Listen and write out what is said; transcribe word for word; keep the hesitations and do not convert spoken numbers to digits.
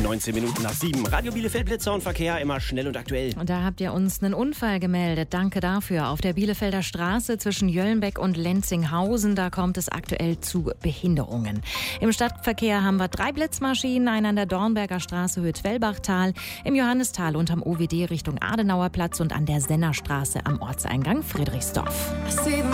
neunzehn Minuten nach sieben. Radio Bielefeld, Blitzer und Verkehr, immer schnell und aktuell. Und da habt ihr uns einen Unfall gemeldet. Danke dafür. Auf der Bielefelder Straße zwischen Jöllenbeck und Lenzinghausen, da kommt es aktuell zu Behinderungen. Im Stadtverkehr haben wir drei Blitzmaschinen, einen an der Dornberger Straße Höhe Twellbachtal, im Johannistal unterm O W D Richtung Adenauerplatz und an der Sennerstraße am Ortseingang Friedrichsdorf.